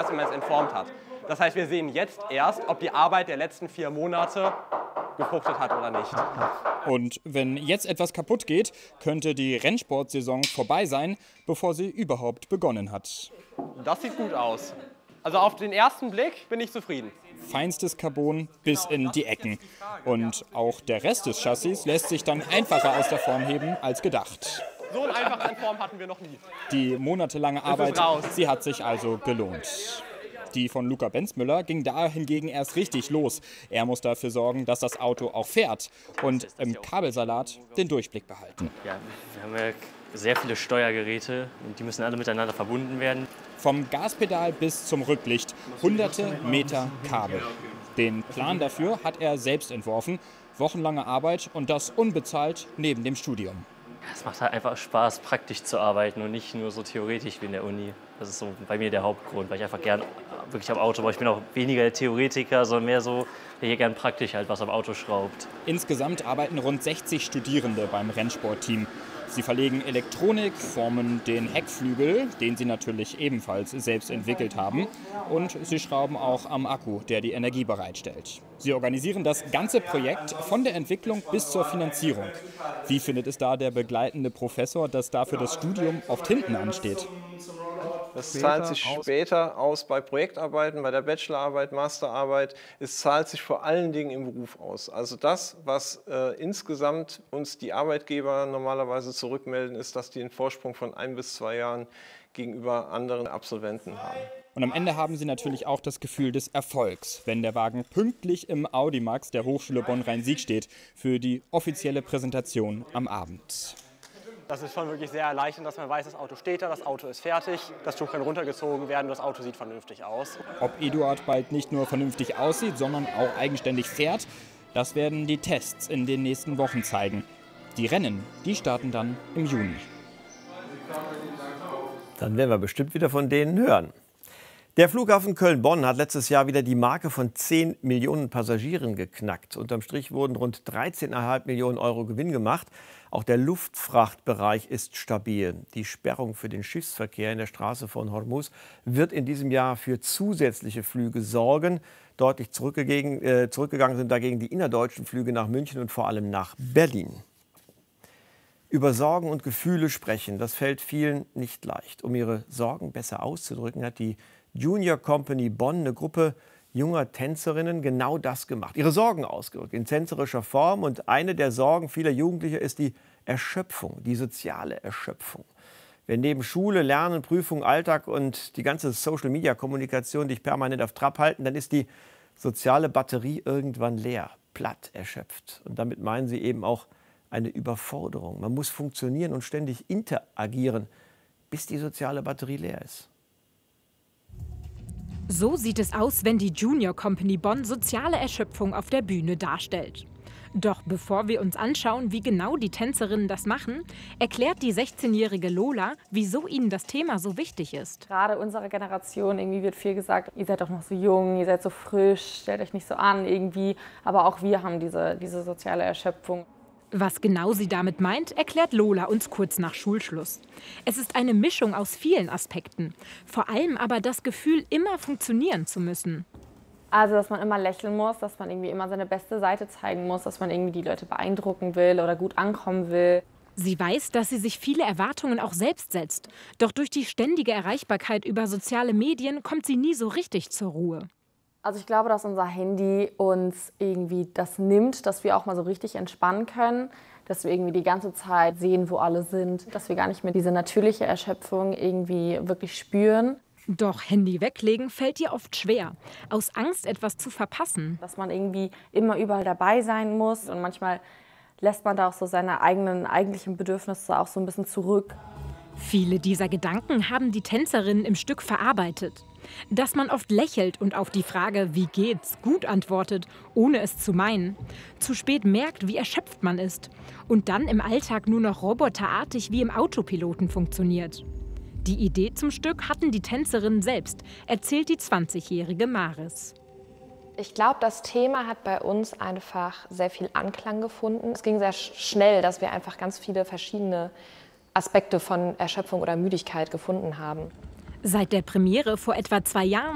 SMS entformt hat. Das heißt, wir sehen jetzt erst, ob die Arbeit der letzten 4 Monate gefruchtet hat oder nicht. Und wenn jetzt etwas kaputt geht, könnte die Rennsportsaison vorbei sein, bevor sie überhaupt begonnen hat. Das sieht gut aus. Also auf den ersten Blick bin ich zufrieden. Feinstes Carbon bis in die Ecken. Und auch der Rest des Chassis lässt sich dann einfacher aus der Form heben als gedacht. So eine einfache Form hatten wir noch nie. Die monatelange Arbeit, sie hat sich also gelohnt. Die von Luca Benzmüller ging da hingegen erst richtig los. Er muss dafür sorgen, dass das Auto auch fährt und im Kabelsalat den Durchblick behalten. Ja, wir haben ja sehr viele Steuergeräte und die müssen alle miteinander verbunden werden. Vom Gaspedal bis zum Rücklicht, hunderte Meter Kabel. Den Plan dafür hat er selbst entworfen. Wochenlange Arbeit und das unbezahlt neben dem Studium. Es macht halt einfach Spaß, praktisch zu arbeiten und nicht nur so theoretisch wie in der Uni. Das ist so bei mir der Hauptgrund, weil ich einfach gern wirklich am Auto baue. Ich bin auch weniger der Theoretiker, sondern mehr so, der hier gern praktisch halt was am Auto schraubt. Insgesamt arbeiten rund 60 Studierende beim Rennsportteam. Sie verlegen Elektronik, formen den Heckflügel, den sie natürlich ebenfalls selbst entwickelt haben. Und sie schrauben auch am Akku, der die Energie bereitstellt. Sie organisieren das ganze Projekt von der Entwicklung bis zur Finanzierung. Wie findet es da der begleitende Professor, dass dafür das Studium oft hinten ansteht? Das zahlt sich später aus bei Projektarbeiten, bei der Bachelorarbeit, Masterarbeit. Es zahlt sich vor allen Dingen im Beruf aus. Also das, was insgesamt uns die Arbeitgeber normalerweise zurückmelden, ist, dass die einen Vorsprung von 1 bis 2 Jahren gegenüber anderen Absolventen haben. Und am Ende haben sie natürlich auch das Gefühl des Erfolgs, wenn der Wagen pünktlich im Audimax der Hochschule Bonn-Rhein-Sieg steht für die offizielle Präsentation am Abend. Das ist schon wirklich sehr erleichternd, dass man weiß, das Auto steht da, das Auto ist fertig, das Tuch kann runtergezogen werden, das Auto sieht vernünftig aus. Ob Eduard bald nicht nur vernünftig aussieht, sondern auch eigenständig fährt, das werden die Tests in den nächsten Wochen zeigen. Die Rennen, die starten dann im Juni. Dann werden wir bestimmt wieder von denen hören. Der Flughafen Köln-Bonn hat letztes Jahr wieder die Marke von 10 Millionen Passagieren geknackt. Unterm Strich wurden rund 13,5 Millionen Euro Gewinn gemacht. Auch der Luftfrachtbereich ist stabil. Die Sperrung für den Schiffsverkehr in der Straße von Hormuz wird in diesem Jahr für zusätzliche Flüge sorgen. Deutlich zurückgegangen sind dagegen die innerdeutschen Flüge nach München und vor allem nach Berlin. Über Sorgen und Gefühle sprechen, das fällt vielen nicht leicht. Um ihre Sorgen besser auszudrücken, hat die Junior Company Bonn, eine Gruppe junger Tänzerinnen, genau das gemacht. Ihre Sorgen ausgedrückt in tänzerischer Form. Und eine der Sorgen vieler Jugendlicher ist die Erschöpfung, die soziale Erschöpfung. Wenn neben Schule, Lernen, Prüfung, Alltag und die ganze Social-Media-Kommunikation dich permanent auf Trab halten, dann ist die soziale Batterie irgendwann leer, platt, erschöpft. Und damit meinen sie eben auch eine Überforderung. Man muss funktionieren und ständig interagieren, bis die soziale Batterie leer ist. So sieht es aus, wenn die Junior Company Bonn soziale Erschöpfung auf der Bühne darstellt. Doch bevor wir uns anschauen, wie genau die Tänzerinnen das machen, erklärt die 16-jährige Lola, wieso ihnen das Thema so wichtig ist. Gerade unserer Generation irgendwie wird viel gesagt, ihr seid doch noch so jung, ihr seid so frisch, stellt euch nicht so an irgendwie. Aber auch wir haben diese soziale Erschöpfung. Was genau sie damit meint, erklärt Lola uns kurz nach Schulschluss. Es ist eine Mischung aus vielen Aspekten. Vor allem aber das Gefühl, immer funktionieren zu müssen. Also, dass man immer lächeln muss, dass man irgendwie immer seine beste Seite zeigen muss, dass man irgendwie die Leute beeindrucken will oder gut ankommen will. Sie weiß, dass sie sich viele Erwartungen auch selbst setzt. Doch durch die ständige Erreichbarkeit über soziale Medien kommt sie nie so richtig zur Ruhe. Also ich glaube, dass unser Handy uns irgendwie das nimmt, dass wir auch mal so richtig entspannen können, dass wir irgendwie die ganze Zeit sehen, wo alle sind, dass wir gar nicht mehr diese natürliche Erschöpfung irgendwie wirklich spüren. Doch Handy weglegen fällt ihr oft schwer, aus Angst, etwas zu verpassen. Dass man irgendwie immer überall dabei sein muss und manchmal lässt man da auch so seine eigentlichen Bedürfnisse auch so ein bisschen zurück. Viele dieser Gedanken haben die Tänzerinnen im Stück verarbeitet. Dass man oft lächelt und auf die Frage, wie geht's, gut antwortet, ohne es zu meinen. Zu spät merkt, wie erschöpft man ist. Und dann im Alltag nur noch roboterartig wie im Autopiloten funktioniert. Die Idee zum Stück hatten die Tänzerinnen selbst, erzählt die 20-jährige Maris. Ich glaube, das Thema hat bei uns einfach sehr viel Anklang gefunden. Es ging sehr schnell, dass wir einfach ganz viele verschiedene Aspekte von Erschöpfung oder Müdigkeit gefunden haben. Seit der Premiere vor etwa 2 Jahren